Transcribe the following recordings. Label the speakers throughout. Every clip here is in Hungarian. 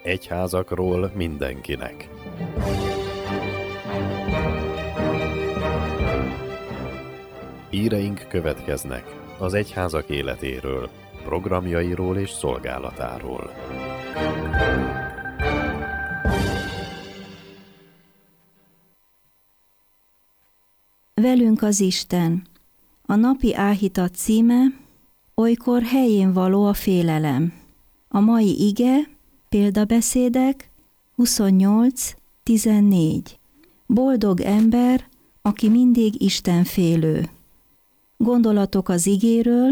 Speaker 1: Egyházakról mindenkinek. Híreink következnek az egyházak életéről, programjairól és szolgálatáról.
Speaker 2: Velünk az Isten. A napi áhítat címe: Olykor helyén való a félelem. A mai ige, példabeszédek 28:14. Boldog ember, aki mindig istenfélő. Gondolatok az igéről: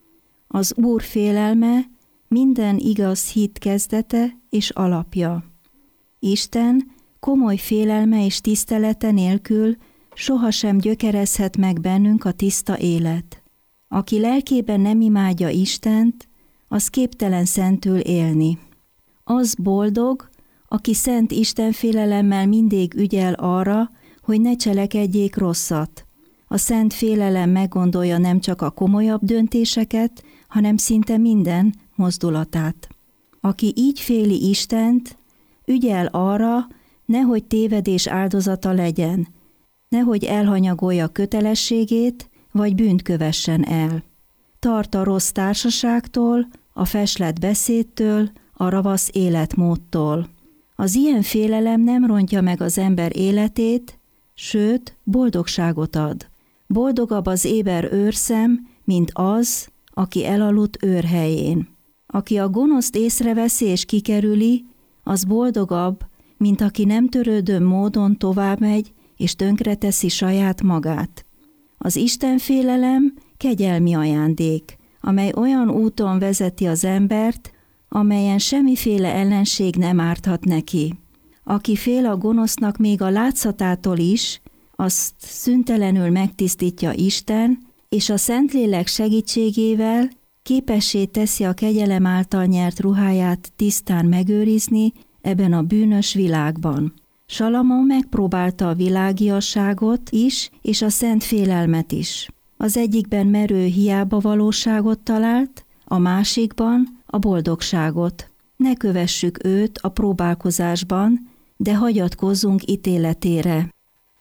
Speaker 2: az Úr félelme minden igaz hit kezdete és alapja. Isten komoly félelme és tisztelete nélkül sohasem gyökerezhet meg bennünk a tiszta élet. Aki lelkében nem imádja Istent, az képtelen szentül élni. Az boldog, aki szent istenfélelemmel mindig ügyel arra, hogy ne cselekedjék rosszat. A szent félelem meggondolja nem csak a komolyabb döntéseket, hanem szinte minden mozdulatát. Aki így féli Istent, ügyel arra, nehogy tévedés áldozata legyen, nehogy elhanyagolja kötelességét, vagy bűnt kövessen el. Tart a rossz társaságtól, a feslet beszédtől, a ravasz életmódtól. Az ilyen félelem nem rontja meg az ember életét, sőt, boldogságot ad. Boldogabb az éber őrszem, mint az, aki elaludt őrhelyén. Aki a gonoszt észreveszi és kikerüli, az boldogabb, mint aki nem törődő módon továbbmegy és tönkreteszi saját magát. Az istenfélelem kegyelmi ajándék, amely olyan úton vezeti az embert, amelyen semmiféle ellenség nem árthat neki. Aki fél a gonosznak még a látszatától is, azt szüntelenül megtisztítja Isten, és a Szentlélek segítségével képessé teszi a kegyelem által nyert ruháját tisztán megőrizni ebben a bűnös világban. Salamon megpróbálta a világiasságot is, és a szent félelmet is. Az egyikben merő hiába valóságot talált, a másikban a boldogságot. Ne kövessük őt a próbálkozásban, de hagyatkozzunk ítéletére.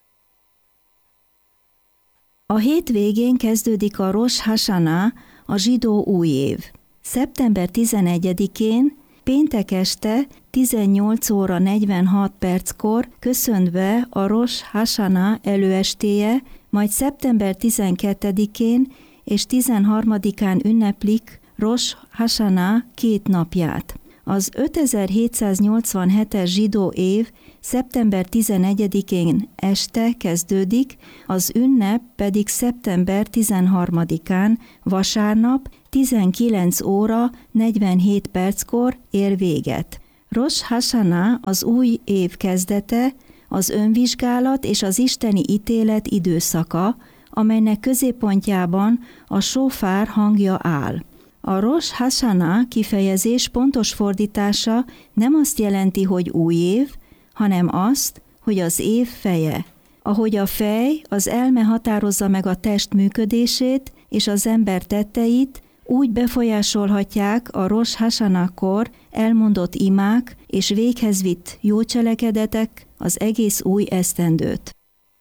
Speaker 2: A hétvégén kezdődik a Rosh Hashanah, a zsidó új év. Szeptember 11-én, péntek este 18 óra 46 perckor köszönt be a Rosh Hashanah előestéje, majd szeptember 12-én és 13-án ünneplik Rosh Hashanah 2 napját. Az 5787-es zsidó év szeptember 11-én este kezdődik, az ünnep pedig szeptember 13-án vasárnap 19 óra 47 perckor ér véget. Rosh Hashanah az új év kezdete, az önvizsgálat és az isteni ítélet időszaka, amelynek középpontjában a sófár hangja áll. A Rosh Hashanah kifejezés pontos fordítása nem azt jelenti, hogy új év, hanem azt, hogy az év feje. Ahogy a fej, az elme határozza meg a test működését és az ember tetteit, úgy befolyásolhatják a Rosh Hashanah-kor elmondott imák és véghez vitt jó cselekedetek az egész új esztendőt.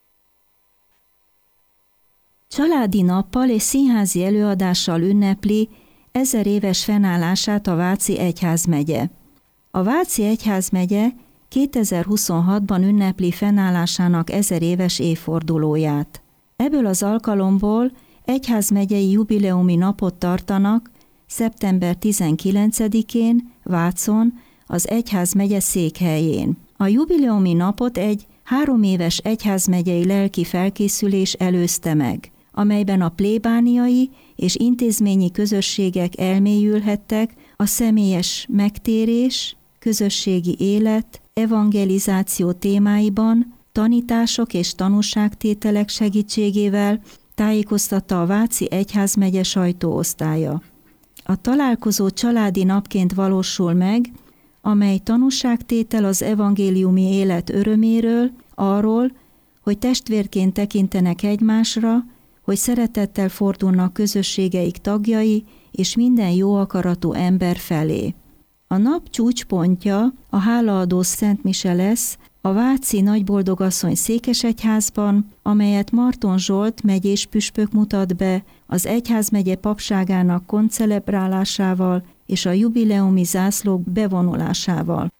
Speaker 2: Családi nappal és színházi előadással ünnepli 1000 éves fennállását a Váci egyházmegye. A Váci egyházmegye 2026-ban ünnepli fennállásának 1000 éves évfordulóját. Ebből az alkalomból egyházmegyei jubileumi napot tartanak szeptember 19-én Vácon, az egyházmegye székhelyén. A jubileumi napot egy 3 éves egyházmegyei lelki felkészülés előzte meg, amelyben a plébániai és intézményi közösségek elmélyülhettek a személyes megtérés, közösségi élet, evangelizáció témáiban, tanítások és tanúságtételek segítségével tájékoztatta a Váci egyházmegye sajtóosztálya. A találkozó családi napként valósul meg, amely tanúságtétel az evangéliumi élet öröméről, arról, hogy testvérként tekintenek egymásra, hogy szeretettel fordulnak közösségeik tagjai és minden jó akaratú ember felé. A nap csúcspontja a hálaadó Szent Mise lesz a Váci Nagyboldogasszony székesegyházban, amelyet Marton Zsolt megyés püspök mutat be az egyházmegye papságának koncelebrálásával és a jubileumi zászlók bevonulásával.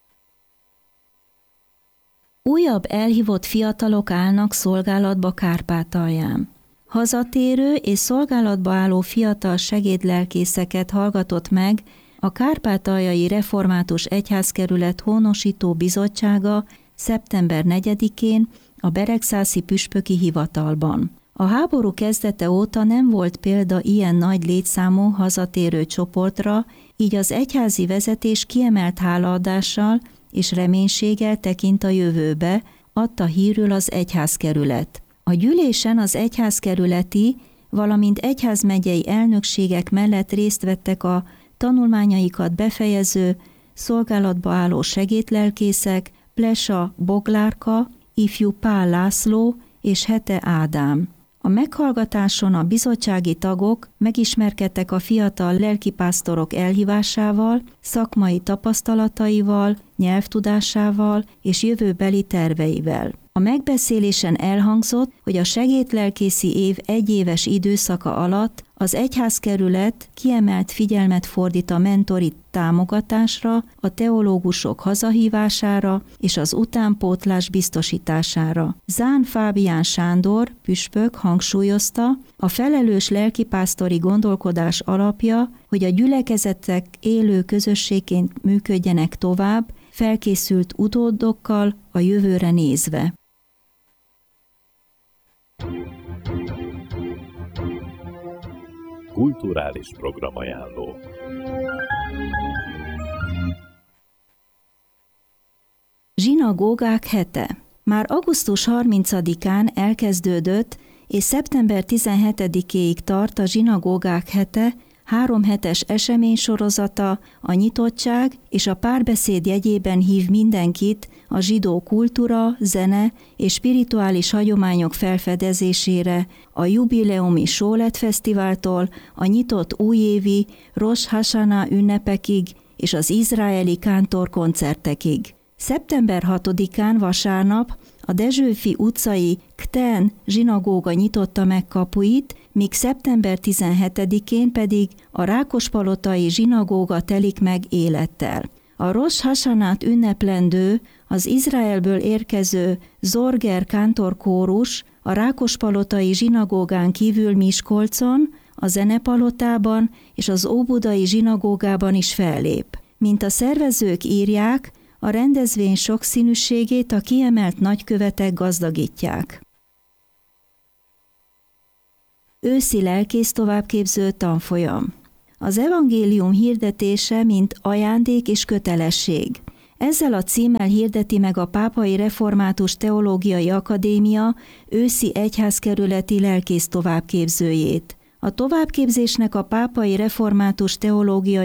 Speaker 2: Újabb elhívott fiatalok állnak szolgálatba Kárpátalján. Hazatérő és szolgálatba álló fiatal segédlelkészeket hallgatott meg a Kárpátaljai Református Egyházkerület Hónosító Bizottsága szeptember 4-én a Beregszászi püspöki hivatalban. A háború kezdete óta nem volt példa ilyen nagy létszámú hazatérő csoportra, így az egyházi vezetés kiemelt hálaadással és reménységgel tekint a jövőbe, adta hírül az egyházkerület. A gyűlésen az egyházkerületi, valamint egyházmegyei elnökségek mellett részt vettek a tanulmányaikat befejező, szolgálatba álló segédlelkészek, Plesa Boglárka, ifjú Pál László és Hete Ádám. A meghallgatáson a bizottsági tagok megismerkedtek a fiatal lelkipásztorok elhívásával, szakmai tapasztalataival, nyelvtudásával és jövőbeli terveivel. A megbeszélésen elhangzott, hogy a segédlelkészi év egyéves időszaka alatt az egyházkerület kiemelt figyelmet fordít a mentori támogatásra, a teológusok hazahívására és az utánpótlás biztosítására. Zán Fábián Sándor, püspök hangsúlyozta, a felelős lelkipásztori gondolkodás alapja, hogy a gyülekezetek élő közösségként működjenek tovább, felkészült utódokkal a jövőre nézve.
Speaker 1: Kulturális programajánló.
Speaker 2: Zsinagógák hete. Már augusztus 30-án elkezdődött, és szeptember 17-éig tart a Zsinagógák hete, 3 hetes eseménysorozata, a nyitottság és a párbeszéd jegyében hív mindenkit a zsidó kultúra, zene és spirituális hagyományok felfedezésére, a jubileumi Sólet Fesztiváltól a nyitott újévi Rosh Hashanah ünnepekig és az izraeli kántor koncertekig. Szeptember 6-án vasárnap a Dezsőfi utcai Kten zsinagóga nyitotta meg kapuit, míg szeptember 17-én pedig a Rákospalotai zsinagóga telik meg élettel. A Rosh Hashanát ünneplendő, az Izraelből érkező Zorger kántorkórus a Rákospalotai zsinagógán kívül Miskolcon, a Zenepalotában és az Óbudai zsinagógában is fellép. Mint a szervezők írják, a rendezvény sokszínűségét a kiemelt nagykövetek gazdagítják. Őszi lelkész továbbképző tanfolyam. Az evangélium hirdetése, mint ajándék és kötelesség. Ezzel a címmel hirdeti meg a Pápai Református Teológiai Akadémia őszi egyházkerületi lelkész továbbképzőjét. A továbbképzésnek a Pápai Református Teológiai